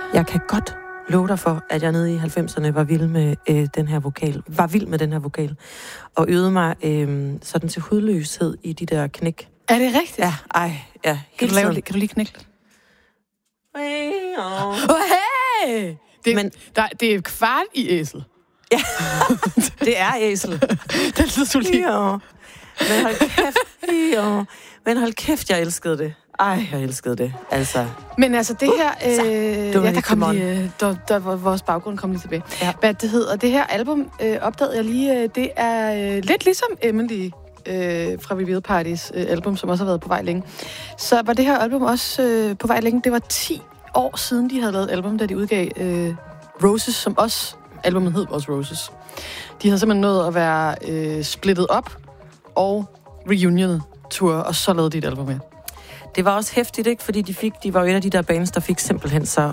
Jeg kan godt love dig for, at jeg nede i 90'erne var vild med den her vokal. Og øvede mig sådan til hudløshed i de der knæk. Er det rigtigt? Ja, ja. Kan du lige knække lidt? Hey! Det er kvart i æsel. Ja, det er æsel. Den lyder du lige. Men hold kæft, jeg elskede det. Jeg elskede det, altså. Men altså, det her... der kom lige... vores baggrund kom lige tilbage. Ja. Hvad det hedder? Det her album opdagede jeg lige... det er lidt ligesom Emily fra Reveal Parties album, som også har været på vej længe. Så var det her album også på vej længe. Det var 10 år siden, de havde lavet et album, da de udgav Roses, som også... Albumet hed også Roses. De havde simpelthen nået at være splittet op og reunion tour, og så lavede de et album med. Det var også hæftigt, ikke? Fordi de var jo et af de der bands, der fik simpelthen så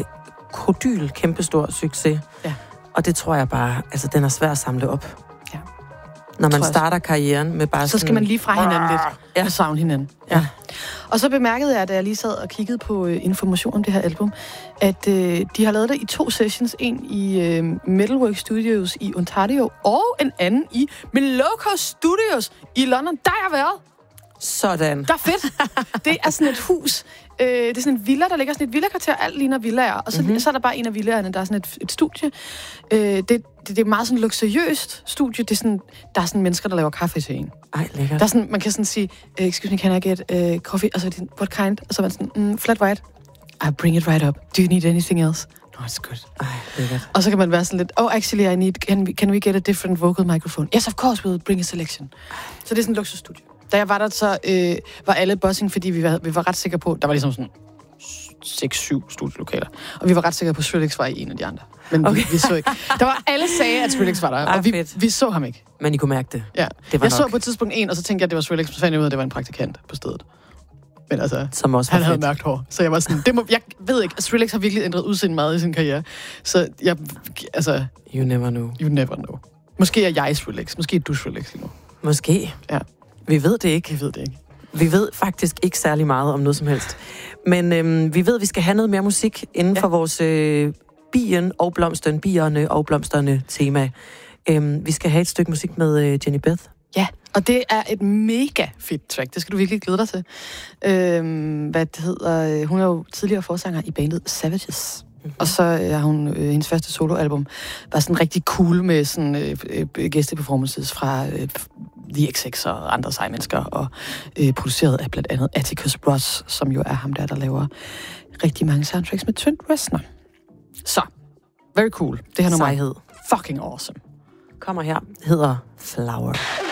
kæmpestor succes. Ja. Og det tror jeg bare, altså den er svær at samle op. Ja. Når man starter karrieren med bare så skal man lige fra hinanden lidt og savne hinanden. Ja. Og så bemærkede jeg, da jeg lige sad og kiggede på information om det her album, at de har lavet det i 2 sessions. En i Metalwork Studios i Ontario, og en anden i Meloco Studios i London. Der har jeg været. Sådan. Der er fedt. Det er sådan et hus. Det er sådan en villa, der ligger sådan et villakvarter. Alt ligner villaer. Og så er der bare en af villaerne, der er sådan et studie. Det er meget sådan luksuriøst studie. Det er sådan, der er sådan mennesker, der laver kaffe til en. Ej, lækkert. Der er sådan, man kan sådan sige, excuse me, can I get coffee? Og så what kind? Og så er man sådan, flat white. I bring it right up. Do you need anything else? No, it's good. Ej, lækkert. Og så kan man være sådan lidt, actually, can we get a different vocal microphone? Yes, of course, we'll bring a selection. Så det er sådan et luksusstudie. Da jeg var der, så var alle buzzing, fordi vi var ret sikre på, der var ligesom sådan 6-7 studielokaler, og vi var ret sikre på, at Skrillex var i en af de andre. Men vi så ikke. Alle sagde, at Skrillex var der, og vi så ham ikke. Men I kunne mærke det? Ja. Det var jeg så på et tidspunkt en, og så tænkte jeg, at det var Skrillex, så fandt jeg ud af, at det var en praktikant på stedet. Men altså, som også han havde mørkt hår, så jeg var sådan, jeg ved ikke, at Skrillex har virkelig ændret udseende meget i sin karriere, så You never know. Måske er jeg Skrillex, måske er du Skrillex lige nu. Måske. Ja. Vi ved det ikke. Vi ved faktisk ikke særlig meget om noget som helst. Men vi ved, at vi skal have noget mere musik inden for vores bierne og blomsterne tema. Vi skal have et stykke musik med Jenny Beth. Ja, og det er et mega fedt track. Det skal du virkelig glæde dig til. Hvad det hedder? Hun er jo tidligere forsanger i bandet Savages. Og så er hun hendes første soloalbum var sådan rigtig cool med sådan gæsteperformances fra The XX og andre seje mennesker, og produceret af blandt andet Atticus Ross, som jo er ham der laver rigtig mange soundtracks med Trent Reznor. Så, very cool. Det her nummer Sejhed. Fucking awesome. Kommer her, hedder Flower.